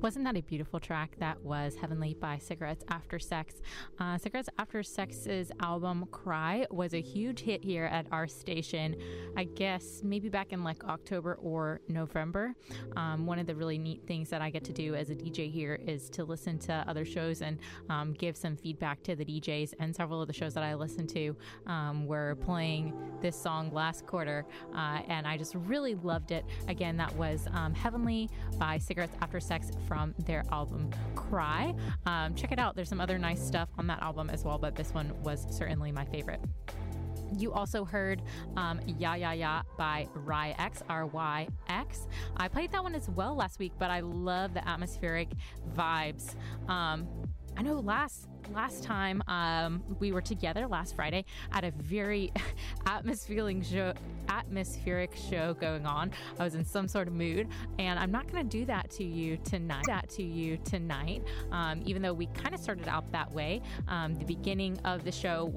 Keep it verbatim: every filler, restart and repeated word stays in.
Wasn't that a beautiful track? That was Heavenly by Cigarettes After Sex. Uh, Cigarettes After Sex's album Cry was a huge hit here at our station, I guess maybe back in like October or November. Um, one of the really neat things that I get to do as a D J here is to listen to other shows and um, give some feedback to the D Js, and several of the shows that I listen to um, were playing this song last quarter, uh, and I just really loved it. Again, that was um, Heavenly by Cigarettes After Sex from their album Cry. Um, check it out. There's some other nice stuff on that album as well, but this one was certainly my favorite. You also heard um, Ya Ya Ya by Ryx, R Y X. I played that one as well last week, but I love the atmospheric vibes. Um, I know last last time um, we were together last Friday at a very atmospheric show, atmospheric show going on. I was in some sort of mood, and I'm not going to do that to you tonight. That to you tonight, um, even though we kind of started out that way. Um, the beginning of the show